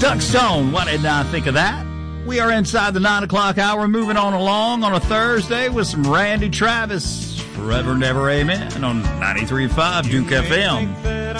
Duck Stone, what did I think of that? We are inside the 9 o'clock hour, moving on along on a Thursday with some Randy Travis. Forever and ever amen on 93.5 Duke FM.